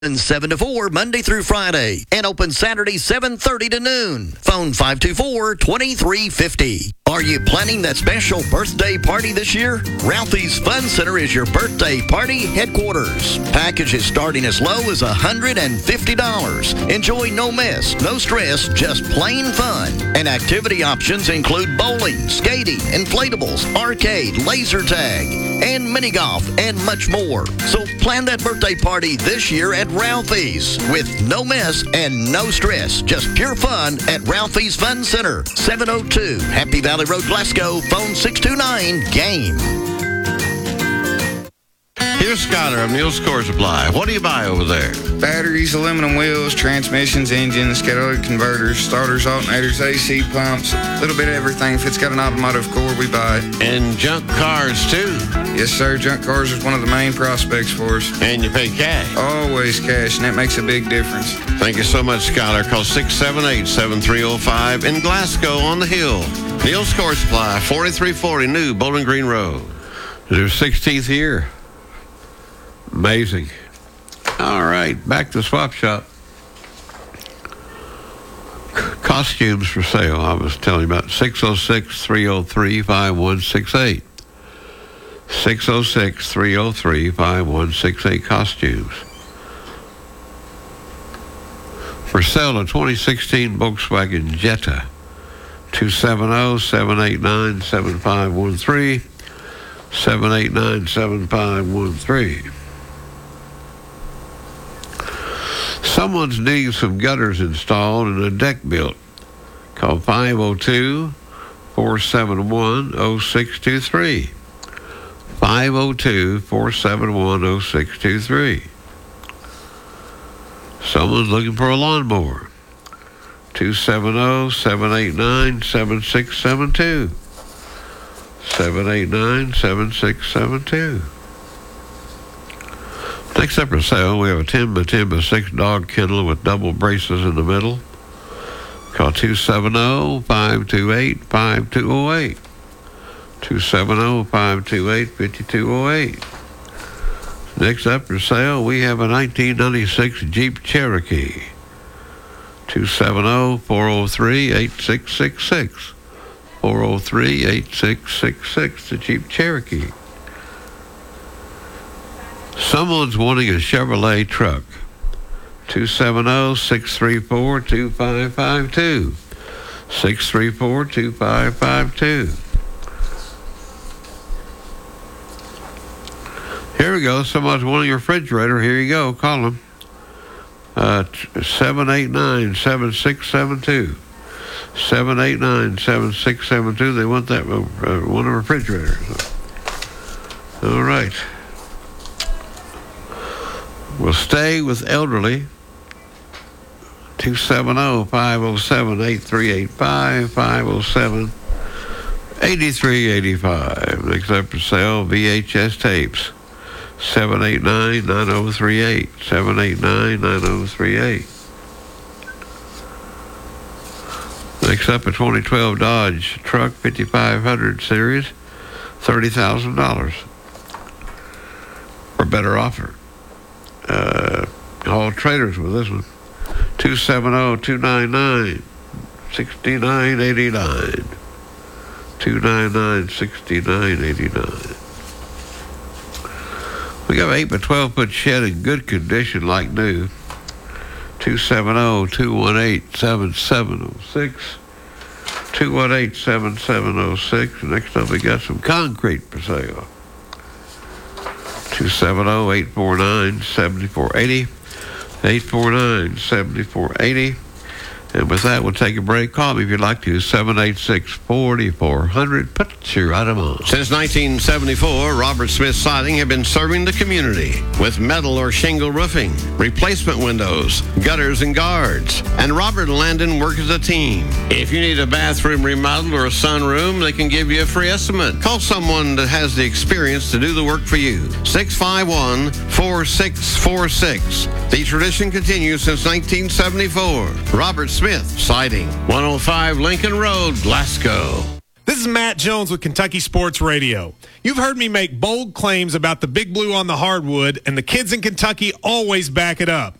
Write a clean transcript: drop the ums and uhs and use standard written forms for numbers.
7 to 4, Monday through Friday, and open Saturday 7:30 to noon. Phone 524-2350. Are you planning that special birthday party this year? Ralphie's Fun Center is your birthday party headquarters. Packages starting as low as $150. Enjoy no mess, no stress, just plain fun. And activity options include bowling, skating, inflatables, arcade, laser tag, and mini golf, and much more. So plan that birthday party this year at Ralphie's with no mess and no stress. Just pure fun at Ralphie's Fun Center, 702 Happy Valley Road, Glasgow. Phone 629-GAME. Here's Skyler of Neil's Core Supply. What do you buy over there? Batteries, aluminum wheels, transmissions, engines, catalytic converters, starters, alternators, AC pumps, a little bit of everything. If it's got an automotive core, we buy it. And junk cars, too? Yes, sir. Junk cars is one of the main prospects for us. And you pay cash? Always cash, and that makes a big difference. Thank you so much, Skyler. Call 678-7305 in Glasgow on the Hill. Neil's Core Supply, 4340 New Bowling Green Road. Their 16th year. Amazing. All right, back to the swap shop. Costumes for sale. I was telling you about 606-303-5168. 606-303-5168 costumes. For sale, a 2016 Volkswagen Jetta. 270-789-7513. 789-7513. Someone's needing some gutters installed and a deck built. Call 502-471-0623. 502-471-0623. Someone's looking for a lawnmower. 270-789-7672. 789-7672. Next up for sale, we have a 10x10x6 dog kennel with double braces in the middle. Call 270-528-5208. 270-528-5208. Next up for sale, we have a 1996 Jeep Cherokee. 270-403-8666. 403-8666, the Jeep Cherokee. Someone's wanting a Chevrolet truck. 270-634-2552. 634-2552. Here we go. Someone's wanting a refrigerator. Here you go. Call them. 789-7672. 789-7672. They want that want a refrigerator. All right. We'll stay with elderly. 270-507-8385. 507-8385. Next up for sale, VHS tapes. 789-9038. 789-9038. Next up, a 2012 Dodge truck 5500 series, $30,000 or better offer. All traders with this one. 270-299-6989. 299-6989. We got an 8-by-12-foot shed in good condition like new. 270-218-7706. 218-7706. Next up, we got some concrete for sale. 270-849-7480. 849-7480. And with that, we'll take a break. Call me if you'd like to. 786-4400. Put your item on. Since 1974, Robert Smith Siding have been serving the community with metal or shingle roofing, replacement windows, gutters and guards. And Robert and Landon work as a team. If you need a bathroom remodeled or a sunroom, they can give you a free estimate. Call someone that has the experience to do the work for you. 651-4646. The tradition continues since 1974. Robert Smith Siding, 105 Lincoln Road, Glasgow. This is Matt Jones with Kentucky Sports Radio. You've heard me make bold claims about the Big Blue on the hardwood, and the kids in Kentucky always back it up.